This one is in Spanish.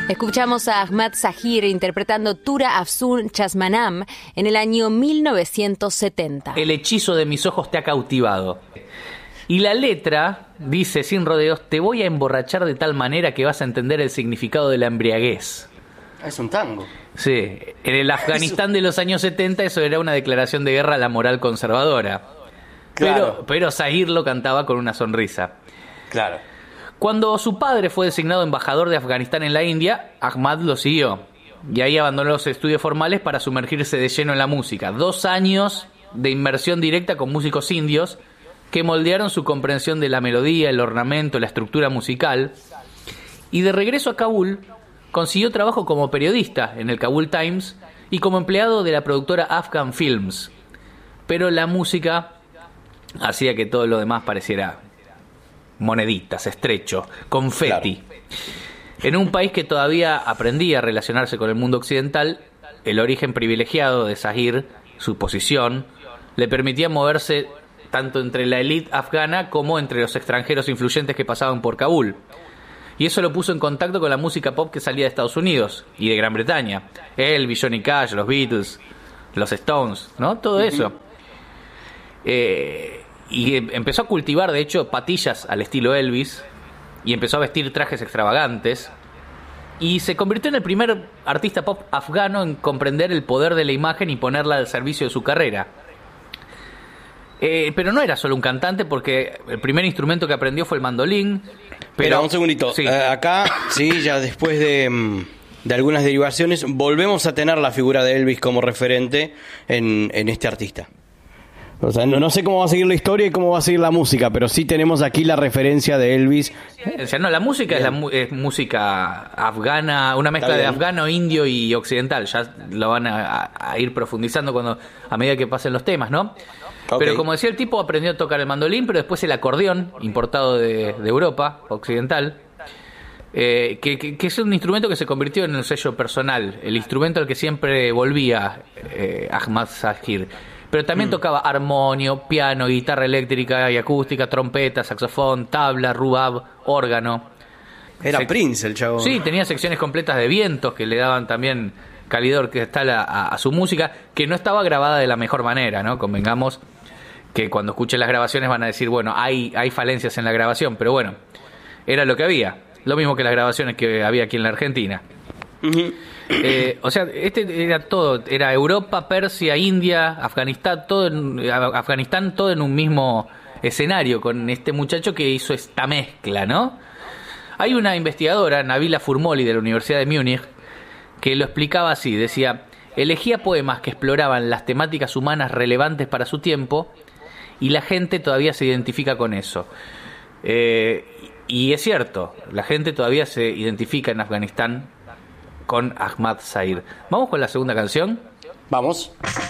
Escuchamos a Ahmad Zahir interpretando Tura Afzun Chasmanam en el año 1970. El hechizo de mis ojos te ha cautivado. Y la letra dice, sin rodeos, te voy a emborrachar de tal manera que vas a entender el significado de la embriaguez. Es un tango. Sí, en el Afganistán de los años 70 eso era una declaración de guerra a la moral conservadora. Claro. Pero Zahir lo cantaba con una sonrisa. Claro. Cuando su padre fue designado embajador de Afganistán en la India, Ahmad lo siguió. Y ahí abandonó los estudios formales para sumergirse de lleno en la música. 2 años de inmersión directa con músicos indios que moldearon su comprensión de la melodía, el ornamento, la estructura musical. Y de regreso a Kabul, consiguió trabajo como periodista en el Kabul Times y como empleado de la productora Afghan Films. Pero la música hacía que todo lo demás pareciera moneditas, estrecho, confeti. Claro. En un país que todavía aprendía a relacionarse con el mundo occidental, el origen privilegiado de Zahir, su posición, le permitía moverse tanto entre la élite afgana como entre los extranjeros influyentes que pasaban por Kabul. Y eso lo puso en contacto con la música pop que salía de Estados Unidos y de Gran Bretaña. Elvis, Johnny Cash, los Beatles, los Stones, ¿no? Todo eso. Y empezó a cultivar, de hecho, patillas al estilo Elvis y empezó a vestir trajes extravagantes y se convirtió en el primer artista pop afgano en comprender el poder de la imagen y ponerla al servicio de su carrera. Pero no era solo un cantante, porque el primer instrumento que aprendió fue el mandolín. Pero un segundito, sí. Acá, sí, ya después de algunas derivaciones, volvemos a tener la figura de Elvis como referente en este artista. O sea, no sé cómo va a seguir la historia y cómo va a seguir la música, pero sí tenemos aquí la referencia de Elvis. O sea, no, la música es música afgana, una mezcla de afgano, indio y occidental. Ya lo van a ir profundizando a medida que pasen los temas, ¿no? Okay. Pero como decía, el tipo aprendió a tocar el mandolín, pero después el acordeón, importado de Europa occidental, que es un instrumento que se convirtió en un sello personal, el instrumento al que siempre volvía Ahmad Zahir. Pero también tocaba armonio, piano, guitarra eléctrica y acústica, trompeta, saxofón, tabla, rubab, órgano. Era Prince el chavo. Sí, tenía secciones completas de vientos que le daban también calidad orquestal a su música, que no estaba grabada de la mejor manera, ¿no? Convengamos que cuando escuchen las grabaciones van a decir, bueno, hay falencias en la grabación, pero bueno, era lo que había. Lo mismo que las grabaciones que había aquí en la Argentina. Uh-huh. O sea, era todo, era Europa, Persia, India, Afganistán, todo en un mismo escenario con este muchacho que hizo esta mezcla, ¿no? Hay una investigadora, Nabila Furmoli, de la Universidad de Múnich, que lo explicaba así, decía, elegía poemas que exploraban las temáticas humanas relevantes para su tiempo y la gente todavía se identifica con eso. Y es cierto, la gente todavía se identifica en Afganistán con Ahmad Zahir. ¿Vamos con la segunda canción? Vamos.